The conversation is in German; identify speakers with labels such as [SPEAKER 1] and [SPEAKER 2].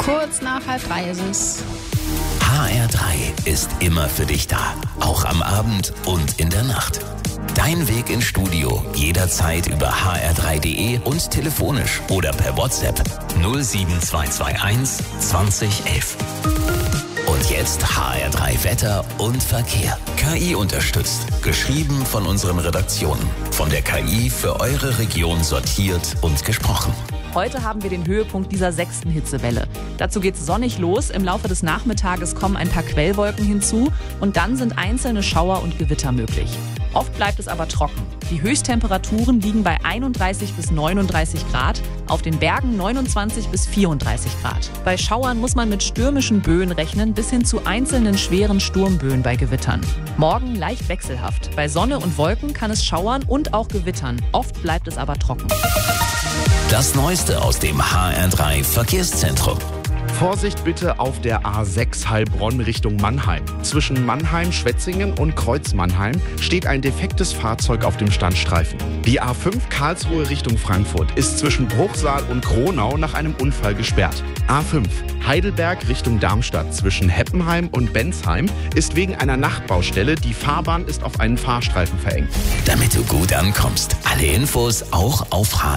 [SPEAKER 1] Kurz nach 2:30 ist es.
[SPEAKER 2] HR3 ist immer für dich da, auch am Abend und in der Nacht. Dein Weg ins Studio jederzeit über hr3.de und telefonisch oder per WhatsApp 07221 2011. Und jetzt HR3 Wetter und Verkehr. KI unterstützt. Geschrieben von unseren Redaktionen. Von der KI für eure Region sortiert und gesprochen.
[SPEAKER 3] Heute haben wir den Höhepunkt dieser 6. Hitzewelle. Dazu geht's sonnig los. Im Laufe des Nachmittages kommen ein paar Quellwolken hinzu und dann sind einzelne Schauer und Gewitter möglich. Oft bleibt es aber trocken. Die Höchsttemperaturen liegen bei 31 bis 39 Grad, auf den Bergen 29 bis 34 Grad. Bei Schauern muss man mit stürmischen Böen rechnen, bis hin zu einzelnen schweren Sturmböen bei Gewittern. Morgen leicht wechselhaft. Bei Sonne und Wolken kann es schauern und auch gewittern. Oft bleibt es aber trocken.
[SPEAKER 2] Das Neueste aus dem HR3 Verkehrszentrum.
[SPEAKER 4] Vorsicht bitte auf der A6 Heilbronn Richtung Mannheim. Zwischen Mannheim, Schwetzingen und Kreuz Mannheim steht ein defektes Fahrzeug auf dem Standstreifen. Die A5 Karlsruhe Richtung Frankfurt ist zwischen Bruchsal und Kronau nach einem Unfall gesperrt. A5 Heidelberg Richtung Darmstadt zwischen Heppenheim und Bensheim ist wegen einer Nachtbaustelle, die Fahrbahn ist auf einen Fahrstreifen verengt.
[SPEAKER 2] Damit du gut ankommst. Alle Infos auch auf